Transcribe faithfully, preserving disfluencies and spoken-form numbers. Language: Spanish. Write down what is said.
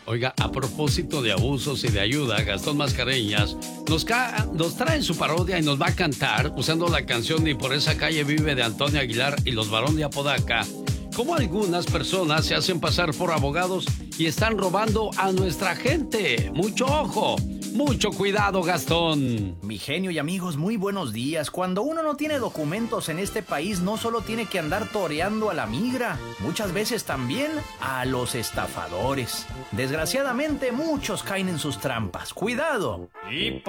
Oiga, a propósito de abusos y de ayuda, Gastón Mascareñas nos, ca nos trae en su parodia y nos va a cantar usando la canción Ni por esa calle vive de Antonio Aguilar y los Barón de Apodaca. Cómo algunas personas se hacen pasar por abogados y están robando a nuestra gente. Mucho ojo, mucho cuidado, Gastón. Mi genio y amigos, muy buenos días. Cuando uno no tiene documentos en este país, no solo tiene que andar toreando a la migra, muchas veces también a los estafadores. Desgraciadamente, muchos caen en sus trampas. ¡Cuidado! Y